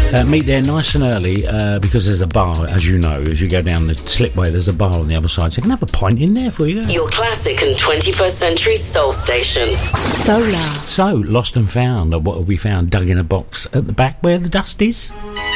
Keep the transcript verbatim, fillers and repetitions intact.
Uh, meet there nice and early uh, because there's a bar, as you know, as you go down the slipway, there's a bar on the other side, so you can have a pint in there for you. Your classic and twenty-first century soul station. Solar. So, lost and found, or what have we found dug in a box at the back where the dust is?